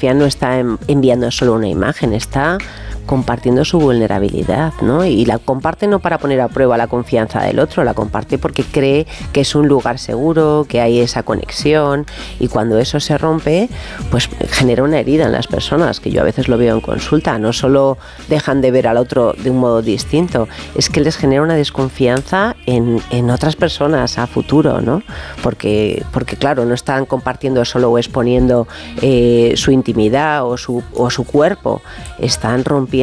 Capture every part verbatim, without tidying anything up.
fotografía no está en, enviando solo una imagen, está compartiendo su vulnerabilidad, ¿no? Y la comparte no para poner a prueba la confianza del otro, la comparte porque cree que es un lugar seguro, que hay esa conexión, y cuando eso se rompe, pues genera una herida en las personas, que yo a veces lo veo en consulta. No solo dejan de ver al otro de un modo distinto, es que les genera una desconfianza en, en otras personas a futuro, ¿no? Porque, porque claro, no están compartiendo solo o exponiendo eh, su intimidad o su, o su cuerpo, están rompiendo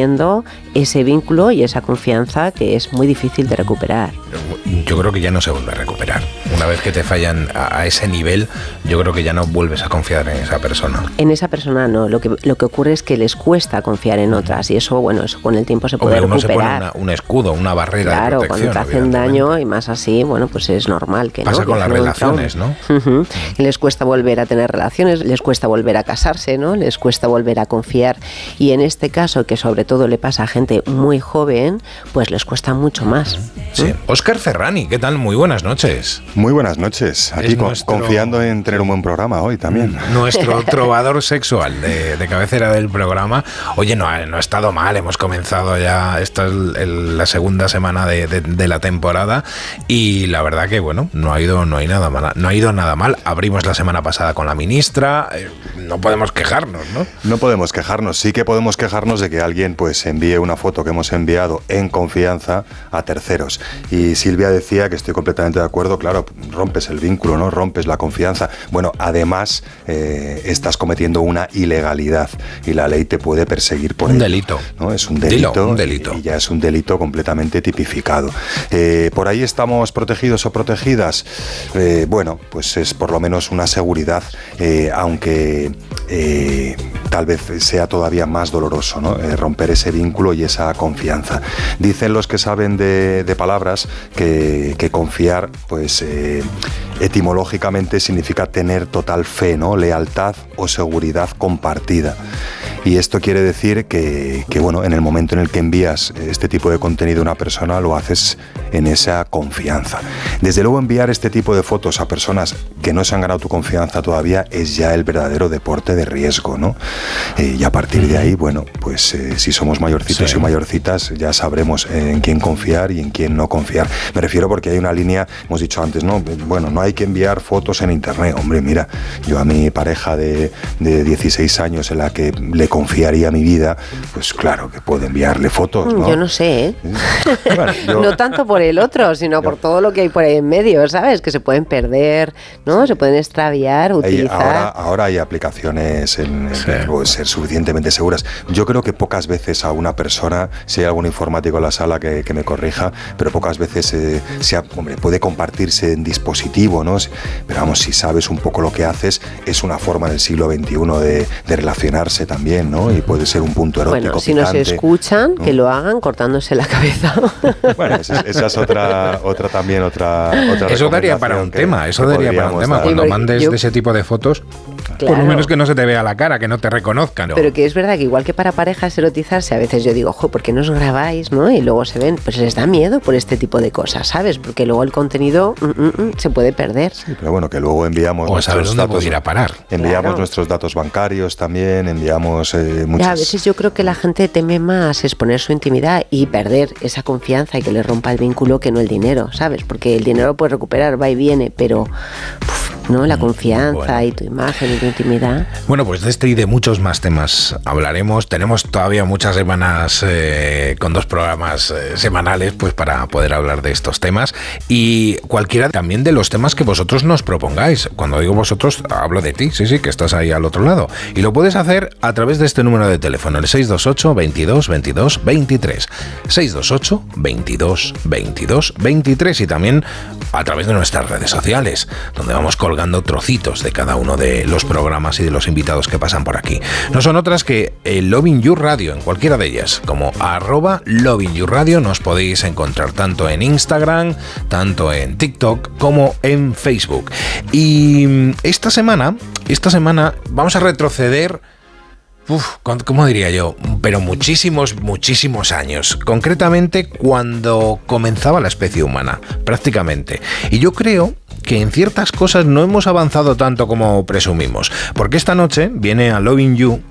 ese vínculo y esa confianza que es muy difícil de recuperar. Yo creo que ya no se vuelve a recuperar. Una vez que te fallan a, a ese nivel, yo creo que ya no vuelves a confiar en esa persona. En esa persona no. Lo que, lo que ocurre es que les cuesta confiar en otras, y eso, bueno, eso con el tiempo se puede Hombre, uno recuperar. Se pone una, un escudo, una barrera claro, de protección. Claro, cuando te hacen daño y más así, bueno, pues es normal que Pasa no. con las relaciones, ¿no? Uh-huh. Y les cuesta volver a tener relaciones, les cuesta volver a casarse, ¿no? Les cuesta volver a confiar. Y en este caso, que sobre todo le pasa a gente muy joven, pues les cuesta mucho más. Sí. ¿Mm? Óscar Ferrani, ¿qué tal? Muy buenas noches. Muy buenas noches. Aquí con, nuestro, confiando en tener un buen programa hoy también. Nuestro trovador sexual de, de cabecera del programa. Oye, no ha, no ha estado mal, hemos comenzado ya, esta es el, la segunda semana de, de, de la temporada, y la verdad que, bueno, no ha ido, no hay nada mal, no ha ido nada mal. Abrimos la semana pasada con la ministra, eh, no podemos quejarnos, ¿no? No podemos quejarnos, sí que podemos quejarnos de que alguien pues envíe una foto que hemos enviado en confianza a terceros. Y Silvia decía que estoy completamente de acuerdo, claro, rompes el vínculo, ¿no? Rompes la confianza. Bueno, además eh, estás cometiendo una ilegalidad y la ley te puede perseguir por un ello, delito. ¿no? Es un delito, Dilo, un delito. Y ya es un delito completamente tipificado. Eh, ¿Por ahí estamos protegidos o protegidas? Eh, bueno, pues es por lo menos una seguridad, eh, aunque eh, tal vez sea todavía más doloroso, ¿no? Eh, romper ese vínculo y esa confianza. Dicen los que saben de, de palabras que, que confiar, pues eh, etimológicamente significa tener total fe, ¿no? Lealtad o seguridad compartida. Y esto quiere decir que, que, bueno, en el momento en el que envías este tipo de contenido a una persona, lo haces en esa confianza. Desde luego, enviar este tipo de fotos a personas que no se han ganado tu confianza todavía es ya el verdadero deporte de riesgo, ¿no? Eh, y a partir de ahí, bueno, pues eh, si somos mayorcitos sí. y mayorcitas, ya sabremos en quién confiar y en quién no confiar. Me refiero porque hay una línea, hemos dicho antes, ¿no? Bueno, no hay que enviar fotos en internet. Hombre, mira, yo a mi pareja de, de dieciséis años en la que le confiaría mi vida, pues claro que puedo enviarle fotos, ¿no? Yo no sé, ¿eh? Bueno, yo... No tanto por el otro, sino yo... por todo lo que hay por ahí en medio, ¿sabes? Que se pueden perder, ¿no? Se pueden extraviar, utilizar... Hay, ahora, ahora hay aplicaciones en, en, sí. que pueden ser suficientemente seguras. Yo creo que pocas veces a una persona, si hay algún informático en la sala que, que me corrija, pero pocas veces eh, se ha, hombre, puede compartirse en dispositivo, ¿no? Pero vamos, si sabes un poco lo que haces, es una forma del siglo veintiuno de, de relacionarse también, ¿no? Y puede ser un punto erótico. Bueno, si picante, nos escuchan, ¿no? Que lo hagan cortándose la cabeza. Bueno, esa, esa es otra, otra también, otra, otra Eso daría para un que, tema, eso daría para un tema. Dar. Cuando mandes yo, de ese tipo de fotos, claro. Por lo menos que no se te vea la cara, que no te reconozcan. ¿No? Pero que es verdad que igual que para parejas erotizarse, a veces yo digo, ojo, ¿por qué no os grabáis, no? Y luego se ven, pues les da miedo por este tipo de cosas, ¿sabes? Porque luego el contenido mm, mm, mm, se puede perder. Sí, pero bueno, que luego enviamos o nuestros dónde datos, ir a parar. Enviamos claro. nuestros datos bancarios también, enviamos eh, muchas... Ya, a veces yo creo que la gente teme más exponer su intimidad y perder esa confianza y que le rompa el vínculo que no el dinero, ¿sabes? Porque el dinero lo puedes recuperar, va y viene, pero uf, ¿no? La confianza bueno. y tu imagen y tu intimidad. Bueno, pues de este y de muchos más temas hablaremos. Tenemos todavía muchas semanas eh, con dos programas eh, semanales pues para poder hablar de estos temas y cualquiera también de los temas que vosotros nos propongáis. Cuando digo vosotros, hablo de ti, sí, sí, que estás ahí al otro lado. Y lo puedes hacer a través de este número de teléfono, el seis dos ocho, veintidós, veintidós, veintitrés. seis dos ocho, veintidós, veintidós, veintitrés y también a través de nuestras redes sociales, donde vamos colgando trocitos de cada uno de los programas y de los invitados que pasan por aquí. No son otras que el Loving You Radio, en cualquiera de ellas, como arroba Loving You Radio, nos podéis encontrar tanto en Instagram, tanto en TikTok, como en Facebook. Y esta semana, esta semana vamos a retroceder... Uf, ¿cómo diría yo? Pero muchísimos, muchísimos años. Concretamente cuando comenzaba la especie humana, prácticamente. Y yo creo que en ciertas cosas no hemos avanzado tanto como presumimos. Porque esta noche viene a Loving You